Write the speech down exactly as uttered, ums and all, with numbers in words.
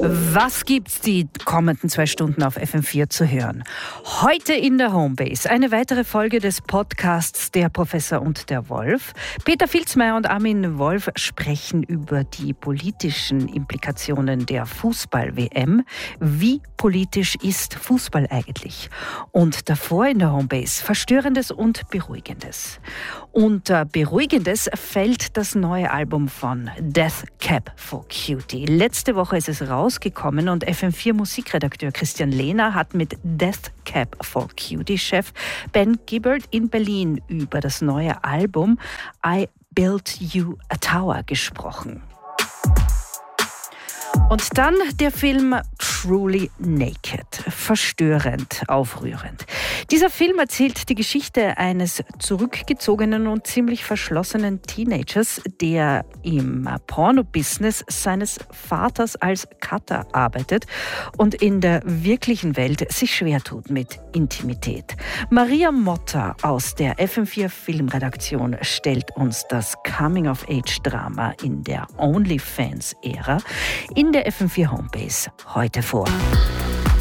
Was gibt's die kommenden zwei Stunden auf F M vier zu hören? Heute in der Homebase eine weitere Folge des Podcasts Der Professor und der Wolf. Peter Filzmeier und Armin Wolf sprechen über die politischen Implikationen der Fußball-W M. Wie politisch ist Fußball eigentlich? Und davor in der Homebase Verstörendes und Beruhigendes. Unter Beruhigendes fällt das neue Album von Death Cab for Cutie. Letzte Woche ist es rausgekommen und F M vier Musikredakteur Christian Lehner hat mit Death Cab for Cutie-Chef Ben Gibbard in Berlin über das neue Album I Built You a Tower gesprochen. Und dann der Film Truly Naked. Verstörend, aufrührend. Dieser Film erzählt die Geschichte eines zurückgezogenen und ziemlich verschlossenen Teenagers, der im Porno-Business seines Vaters als Cutter arbeitet und in der wirklichen Welt sich schwer tut mit Intimität. Maria Motta aus der F M vier Filmredaktion stellt uns das Coming-of-Age-Drama in der OnlyFans-Ära in der F M vier Homebase heute vor.